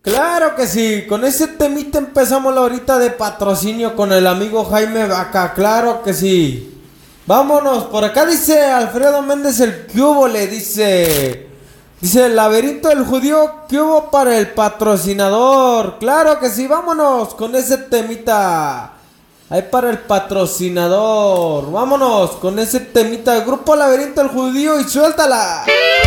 Claro que sí, con ese temita empezamos la horita de patrocinio con el amigo Jaime Vaca, claro que sí. Vámonos, por acá dice Alfredo Méndez el que hubo le dice el laberinto del judío, ¿qué hubo para el patrocinador? Claro que sí, vámonos con ese temita. Ahí para el patrocinador. Vámonos con ese temita del grupo Laberinto del Judío y suéltala.